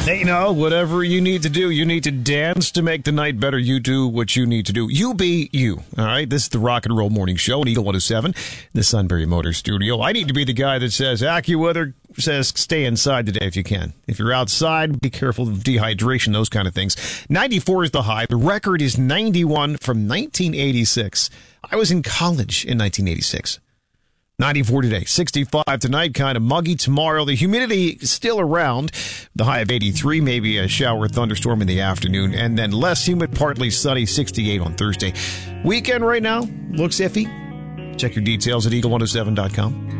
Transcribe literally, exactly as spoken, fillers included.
Hey, you know, whatever you need to do, you need to dance to make the night better. You do what you need to do. You be you. All right. This is the Rock and Roll Morning Show on Eagle one oh seven, the Sunbury Motors Studio. I need to be the guy that says AccuWeather says stay inside today if you can. If you're outside, be careful of dehydration, those kind of things. ninety-four is the high. The record is ninety-one from nineteen eighty-six. I was in college in nineteen eighty-six. ninety-four today, sixty-five tonight, kind of muggy tomorrow. The humidity is still around. The high of eighty-three, maybe a shower or thunderstorm in the afternoon, and then less humid, partly sunny, sixty-eight on Thursday. Weekend right now looks iffy. Check your details at eagle one oh seven dot com.